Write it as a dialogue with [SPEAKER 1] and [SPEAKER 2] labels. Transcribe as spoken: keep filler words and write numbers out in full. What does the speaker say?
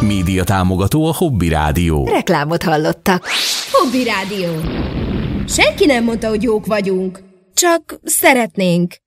[SPEAKER 1] Média támogató a Hobby Rádió.
[SPEAKER 2] Reklámot hallottak.
[SPEAKER 3] Hobby Rádió. Senki nem mondta, hogy jók vagyunk. Csak szeretnénk.